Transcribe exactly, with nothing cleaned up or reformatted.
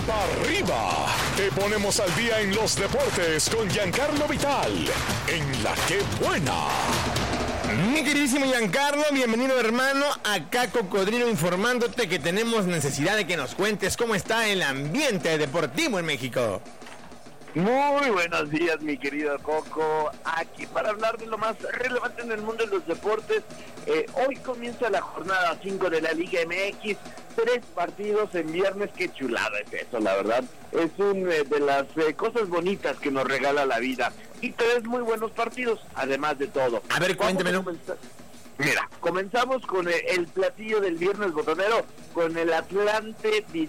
arriba! Te ponemos al día en los deportes con Giancarlo Vital, en La Que Buena. Mi queridísimo Giancarlo, bienvenido hermano, acá Cocodrilo informándote que tenemos necesidad de que nos cuentes cómo está el ambiente deportivo en México. Muy buenos días, mi querido Coco, aquí para hablar de lo más relevante en el mundo de los deportes. Eh, hoy comienza la jornada cinco de la Liga M X, tres partidos en viernes, qué chulada es eso, la verdad. Es una eh, de las eh, cosas bonitas que nos regala la vida. Y tres muy buenos partidos, además de todo. A ver, cuéntemelo. Mira, comenzamos con eh, el platillo del viernes botanero, con el Atlante